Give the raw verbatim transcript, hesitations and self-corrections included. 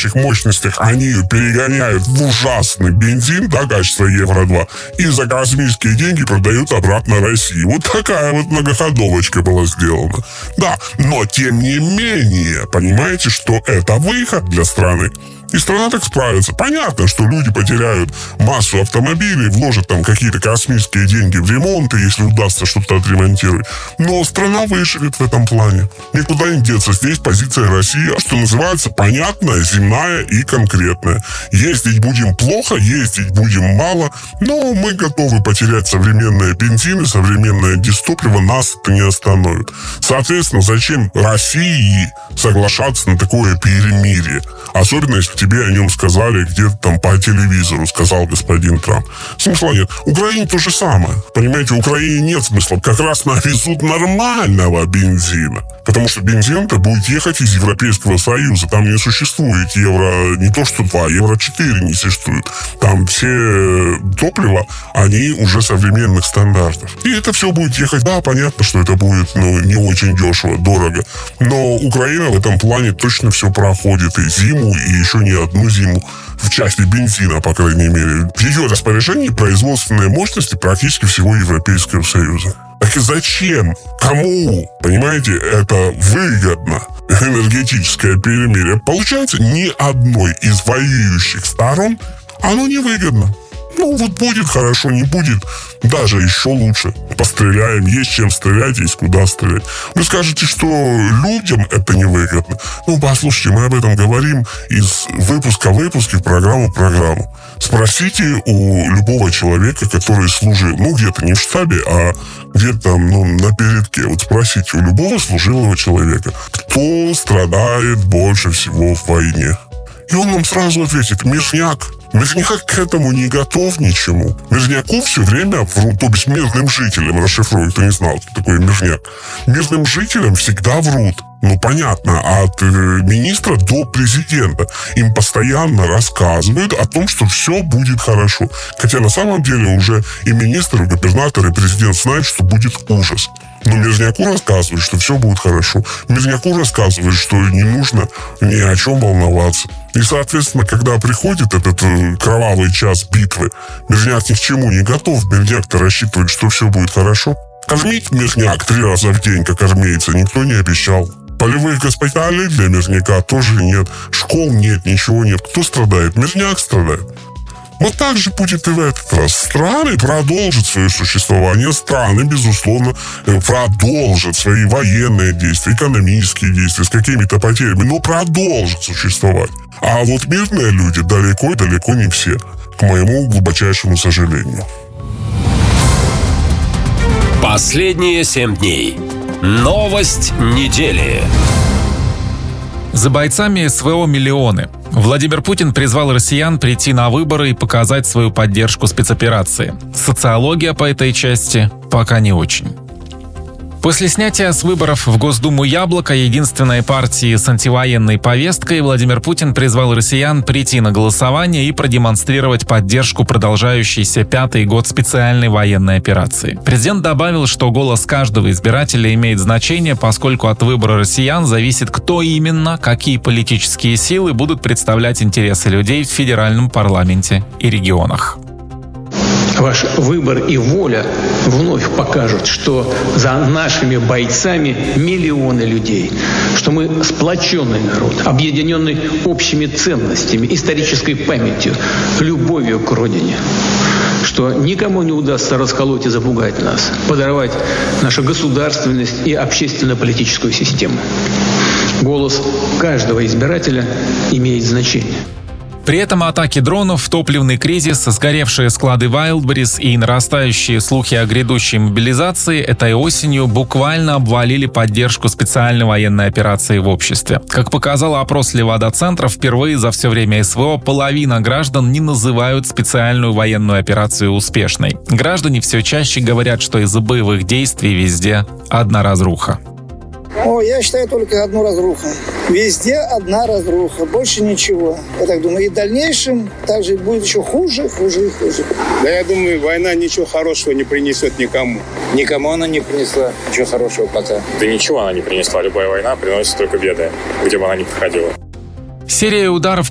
существующих мощностях они ее перегоняют в ужасный бензин, да, качество евро два, и за космические деньги продают обратно России. Вот такая вот многоходовочка была сделана. Да, но тем не менее, понимаете, что это выход для страны. И страна так справится. Понятно, что люди потеряют массу автомобилей, вложат там какие-то космические деньги в ремонт, если удастся что-то отремонтировать. Но страна выживет в этом плане. Никуда не деться. Здесь позиция России, что называется, понятная, земная и конкретная. Ездить будем плохо, ездить будем мало, но мы готовы потерять современные бензины, современное дистопливо, нас это не остановит. Соответственно, зачем России соглашаться на такое перемирие? Особенно, если тебе о нем сказали где-то там по телевизору, сказал господин Трамп. Смысла нет. Украине то же самое. Понимаете, Украине нет смысла. Как раз навезут нормального бензина. Потому что бензин-то будет ехать из Европейского Союза. Там не существует евро, не то что два, евро четыре не существует. Там все топлива, они уже современных стандартов. И это все будет ехать. Да, понятно, что это будет, ну, не очень дешево, дорого. Но Украина в этом плане точно все проходит. И зиму, и еще не одну зиму. В части бензина, по крайней мере. В ее распоряжении производственные мощности практически всего Европейского Союза. Так и зачем? Кому? Понимаете, это выгодно. Энергетическое перемирие. Получается, ни одной из воюющих сторон оно не выгодно. Ну, вот будет хорошо, не будет, даже еще лучше. Постреляем, есть чем стрелять, есть куда стрелять. Вы скажете, что людям это невыгодно. Ну, послушайте, мы об этом говорим из выпуска в выпуске, в программу в программу. Спросите у любого человека, который служил, ну, где-то не в штабе, а где-то там, ну, на передке. Вот спросите у любого служилого человека, кто страдает больше всего в войне. И он нам сразу ответит: мирняк. Мирняк к этому не готов ничему. Мирняку все время врут, то есть мирным жителям, расшифрую, кто не знал, кто такой мирняк. Мирным жителям всегда врут. Ну, понятно, от э, министра до президента. Им постоянно рассказывают о том, что все будет хорошо. Хотя на самом деле уже и министр, и губернатор, и президент знают, что будет ужас. Но Мирняку рассказывают, что все будет хорошо. Мирняку рассказывают, что не нужно ни о чем волноваться. И, соответственно, когда приходит этот э, кровавый час битвы, Мирняк ни к чему не готов. Мирняк-то рассчитывает, что все будет хорошо. Кормить Мирняк три раза в день, как армейца, никто не обещал. Полевых госпиталей для Мирняка тоже нет. Школ нет, ничего нет. Кто страдает? Мирняк страдает. Вот так же будет и в этот раз. Страны продолжат свое существование. Страны, безусловно, продолжат свои военные действия, экономические действия с какими-то потерями, но продолжат существовать. А вот мирные люди далеко и далеко не все, к моему глубочайшему сожалению. Последние семь дней. Новость недели. За бойцами СВО миллионы. Владимир Путин призвал россиян прийти на выборы и показать свою поддержку спецоперации. Социология по этой части пока не очень. После снятия с выборов в Госдуму «Яблоко», единственной партии с антивоенной повесткой, Владимир Путин призвал россиян прийти на голосование и продемонстрировать поддержку продолжающейся пятый год специальной военной операции. Президент добавил, что голос каждого избирателя имеет значение, поскольку от выбора россиян зависит, кто именно, какие политические силы будут представлять интересы людей в федеральном парламенте и регионах. Ваш выбор и воля вновь покажут, что за нашими бойцами миллионы людей, что мы сплоченный народ, объединенный общими ценностями, исторической памятью, любовью к родине, что никому не удастся расколоть и запугать нас, подорвать нашу государственность и общественно-политическую систему. Голос каждого избирателя имеет значение. При этом атаки дронов, топливный кризис, сгоревшие склады Wildberries и нарастающие слухи о грядущей мобилизации этой осенью буквально обвалили поддержку специальной военной операции в обществе. Как показал опрос Левада-центра, впервые за все время СВО половина граждан не называют специальную военную операцию успешной. Граждане все чаще говорят, что из-за боевых действий везде одна разруха. О, я считаю, только одну разруху. Везде одна разруха, больше ничего. Я так думаю, и в дальнейшем также будет еще хуже, хуже и хуже. Да я думаю, война ничего хорошего не принесет никому. Никому она не принесла ничего хорошего пока. Да ничего она не принесла. Любая война приносит только беды, где бы она ни проходила. Серия ударов